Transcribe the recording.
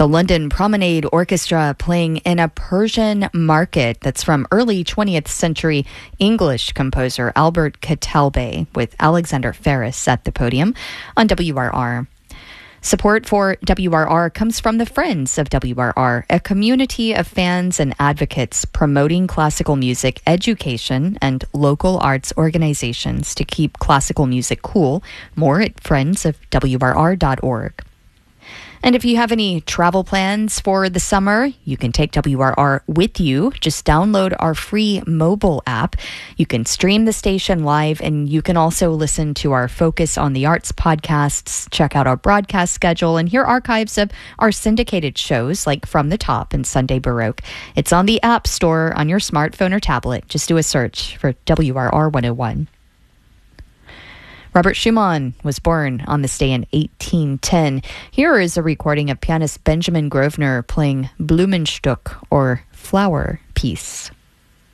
The London Promenade Orchestra playing in a Persian market that's from early 20th century English composer Albert Catalbé with Alexander Ferris at the podium on WRR. Support for WRR comes from the Friends of WRR, a community of fans and advocates promoting classical music education and local arts organizations to keep classical music cool. More at friendsofwrr.org. And if you have any travel plans for the summer, you can take WRR with you. Just download our free mobile app. You can stream the station live, and you can also listen to our Focus on the Arts podcasts, check out our broadcast schedule, and hear archives of our syndicated shows like From the Top and Sunday Baroque. It's on the App Store on your smartphone or tablet. Just do a search for WRR 101. Robert Schumann was born on this day in 1810. Here is a recording of pianist Benjamin Grosvenor playing Blumenstück, or Flower Piece.